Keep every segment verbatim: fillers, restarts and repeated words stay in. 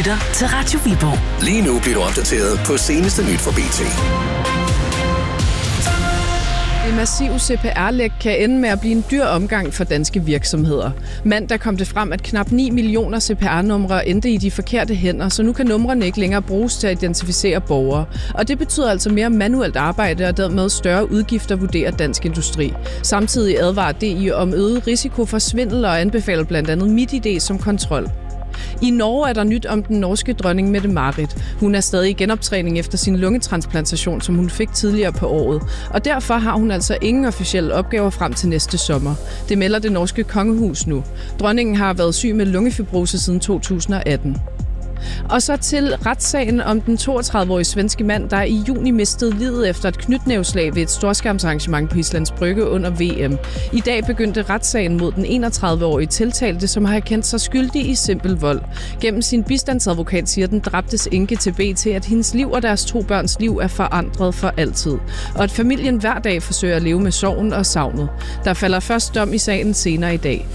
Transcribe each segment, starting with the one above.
lytter til Radio Viborg. Lige nu bliver du opdateret på seneste nyt fra B T. Det massive C P R-læk kan ende med at blive en dyr omgang for danske virksomheder. Mandag kom det frem, at knap ni millioner C P R-numre endte i de forkerte hænder, så nu kan numrene ikke længere bruges til at identificere borgere. Og det betyder altså mere manuelt arbejde og dermed større udgifter, vurderer Dansk Industri. Samtidig advarer D I om øget risiko for svindel og anbefaler blandt andet MitID som kontrol. I Norge er der nyt om den norske dronning Mette-Marit. Hun er stadig i genoptræning efter sin lungetransplantation, som hun fik tidligere på året. Og derfor har hun altså ingen officielle opgaver frem til næste sommer. Det melder det norske kongehus nu. Dronningen har været syg med lungefibrose siden to tusind og atten. Og så til retssagen om den toogtredive-årige svenske mand, der i juni mistede livet efter et knytnæveslag ved et storskærmsarrangement på Islands Brygge under V M. I dag begyndte retssagen mod den enogtredive-årige tiltalte, som har kendt sig skyldig i simpel vold. Gennem sin bistandsadvokat siger den dræbtes enke til B T, at hendes liv og deres to børns liv er forandret for altid. Og at familien hver dag forsøger at leve med sorgen og savnet. Der falder først dom i sagen senere i dag.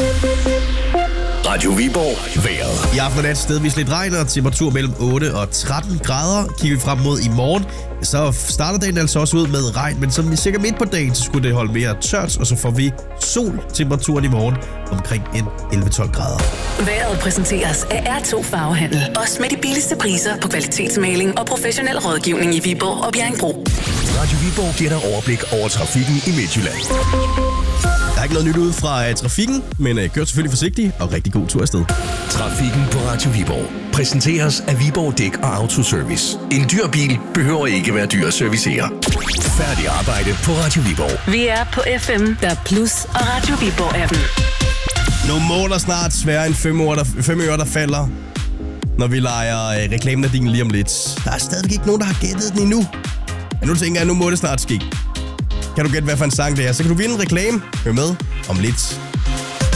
Radio Viborg vejret. I aften er det et stedvis lidt regn og temperatur mellem otte og tretten grader. Kigger vi frem mod i morgen, så starter dagen altså også ud med regn, men som cirka midt på dagen, så skulle det holde mere tørt, og så får vi sol. Temperaturen i morgen omkring en elleve tolv grader. Vejret præsenteres af R to Farvehandel. Også med de billigste priser på kvalitetsmaling og professionel rådgivning i Viborg og Bjerringbro. Radio Viborg giver dig overblik over trafikken i Midtjylland. Der er ikke noget nyt ud fra uh, trafikken, men uh, kør selvfølgelig forsigtigt og rigtig god tur afsted. Trafikken på Radio Viborg præsenteres af Viborg Dæk og Autoservice. En dyr bil behøver ikke være dyr at servicere. Færdig arbejde på Radio Viborg. Vi er på F M, der Plus og Radio Viborg-appen. Nu må der snart svære en fem øre, der, fem øre, der falder, når vi leger uh, reklamen af din lige om lidt. Der er stadigvæk ikke nogen, der har gættet den endnu. Men nu tænker jeg, nu må det snart ske. Kan du gætte, hvad for en sang det er, så kan du vinde en reklame. Hør med om lidt.